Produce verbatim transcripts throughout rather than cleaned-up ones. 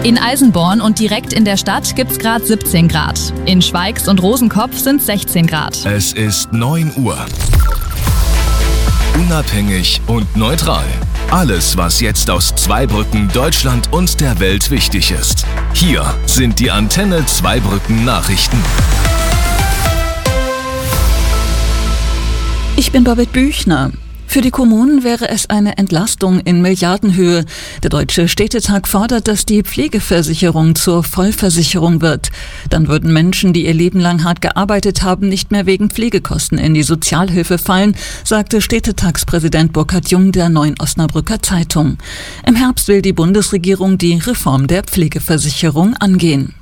In Eisenborn und direkt in der Stadt gibt's gerade siebzehn Grad. In Schweigs und Rosenkopf sind sechzehn Grad. Es ist neun Uhr. Unabhängig und neutral. Alles, was jetzt aus Zweibrücken, Deutschland und der Welt wichtig ist. Hier sind die Antenne Zweibrücken Nachrichten. Ich bin Babette Büchner. Für die Kommunen wäre es eine Entlastung in Milliardenhöhe. Der Deutsche Städtetag fordert, dass die Pflegeversicherung zur Vollversicherung wird. Dann würden Menschen, die ihr Leben lang hart gearbeitet haben, nicht mehr wegen Pflegekosten in die Sozialhilfe fallen, sagte Städtetagspräsident Burkhard Jung der Neuen Osnabrücker Zeitung. Im Herbst will die Bundesregierung die Reform der Pflegeversicherung angehen.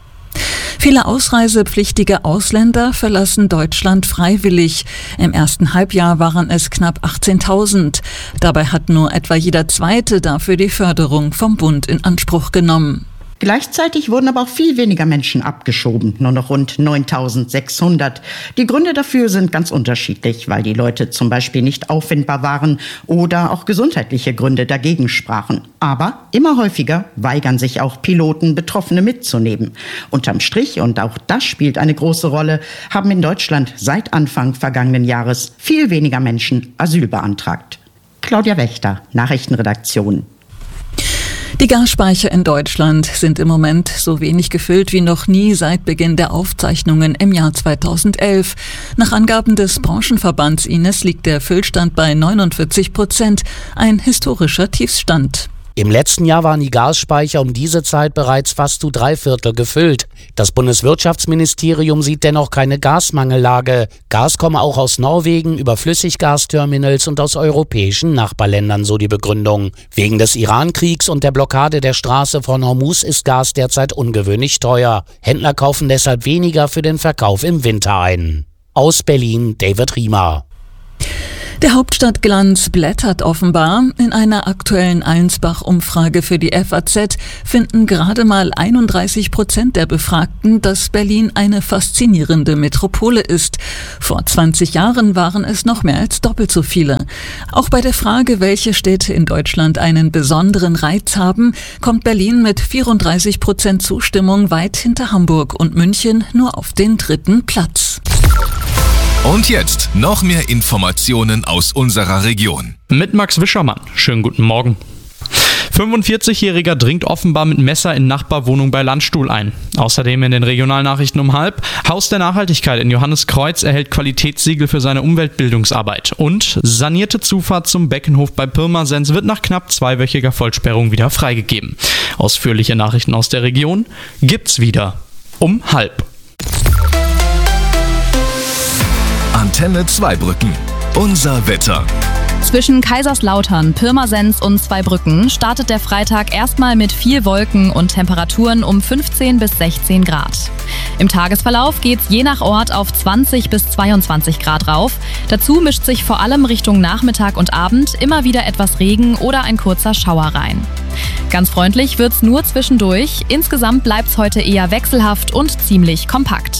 Viele ausreisepflichtige Ausländer verlassen Deutschland freiwillig. Im ersten Halbjahr waren es knapp achtzehntausend. Dabei hat nur etwa jeder Zweite dafür die Förderung vom Bund in Anspruch genommen. Gleichzeitig wurden aber auch viel weniger Menschen abgeschoben, nur noch rund neuntausendsechshundert. Die Gründe dafür sind ganz unterschiedlich, weil die Leute zum Beispiel nicht auffindbar waren oder auch gesundheitliche Gründe dagegen sprachen. Aber immer häufiger weigern sich auch Piloten, Betroffene mitzunehmen. Unterm Strich, und auch das spielt eine große Rolle, haben in Deutschland seit Anfang vergangenen Jahres viel weniger Menschen Asyl beantragt. Claudia Wächter, Nachrichtenredaktion. Die Gasspeicher in Deutschland sind im Moment so wenig gefüllt wie noch nie seit Beginn der Aufzeichnungen im Jahr zweitausendelf. Nach Angaben des Branchenverbands I N E S liegt der Füllstand bei neunundvierzig Prozent, ein historischer Tiefstand. Im letzten Jahr waren die Gasspeicher um diese Zeit bereits fast zu drei Viertel gefüllt. Das Bundeswirtschaftsministerium sieht dennoch keine Gasmangellage. Gas komme auch aus Norwegen über Flüssiggasterminals und aus europäischen Nachbarländern, so die Begründung. Wegen des Iran-Kriegs und der Blockade der Straße von Hormuz ist Gas derzeit ungewöhnlich teuer. Händler kaufen deshalb weniger für den Verkauf im Winter ein. Aus Berlin, David Riemer. Der Hauptstadtglanz blättert offenbar. In einer aktuellen Allensbach-Umfrage für die F A Z finden gerade mal einunddreißig Prozent der Befragten, dass Berlin eine faszinierende Metropole ist. Vor zwanzig Jahren waren es noch mehr als doppelt so viele. Auch bei der Frage, welche Städte in Deutschland einen besonderen Reiz haben, kommt Berlin mit vierunddreißig Prozent Zustimmung weit hinter Hamburg und München nur auf den dritten Platz. Und jetzt noch mehr Informationen aus unserer Region. Mit Max Wischermann. Schönen guten Morgen. fünfundvierzigjähriger dringt offenbar mit Messer in Nachbarwohnung bei Landstuhl ein. Außerdem in den Regionalnachrichten um halb. Haus der Nachhaltigkeit in Johanniskreuz erhält Qualitätssiegel für seine Umweltbildungsarbeit. Und sanierte Zufahrt zum Beckenhof bei Pirmasens wird nach knapp zweiwöchiger Vollsperrung wieder freigegeben. Ausführliche Nachrichten aus der Region gibt's wieder um halb. Antenne Zweibrücken. Unser Wetter. Zwischen Kaiserslautern, Pirmasens und Zweibrücken startet der Freitag erstmal mit viel Wolken und Temperaturen um fünfzehn bis sechzehn Grad. Im Tagesverlauf geht's je nach Ort auf zwanzig bis zweiundzwanzig Grad rauf. Dazu mischt sich vor allem Richtung Nachmittag und Abend immer wieder etwas Regen oder ein kurzer Schauer rein. Ganz freundlich wird's nur zwischendurch. Insgesamt bleibt's heute eher wechselhaft und ziemlich kompakt.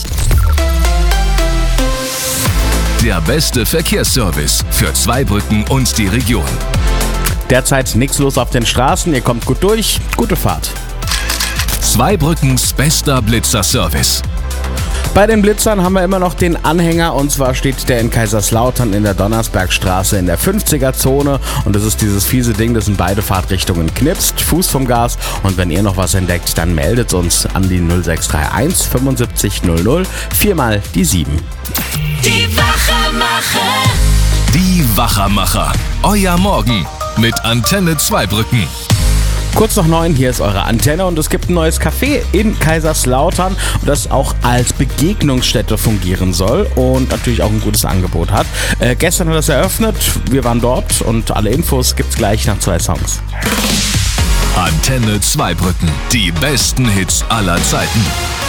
Der beste Verkehrsservice für Zweibrücken und die Region. Derzeit nichts los auf den Straßen, ihr kommt gut durch, gute Fahrt. Zweibrückens bester Blitzer-Service. Bei den Blitzern haben wir immer noch den Anhänger, und zwar steht der in Kaiserslautern in der Donnersbergstraße in der fünfziger-Zone, und das ist dieses fiese Ding, das in beide Fahrtrichtungen knipst, Fuß vom Gas, und wenn ihr noch was entdeckt, dann meldet uns an die null sechs drei eins fünfundsiebzig null null, viermal die sieben. Die Wachermacher. Die Wachermacher. Euer Morgen mit Antenne Zweibrücken. Kurz nach neun, hier ist eure Antenne, und es gibt ein neues Café in Kaiserslautern, das auch als Begegnungsstätte fungieren soll und natürlich auch ein gutes Angebot hat. Äh, gestern hat es eröffnet, wir waren dort, und alle Infos gibt's gleich nach zwei Songs. Antenne Zweibrücken. Die besten Hits aller Zeiten.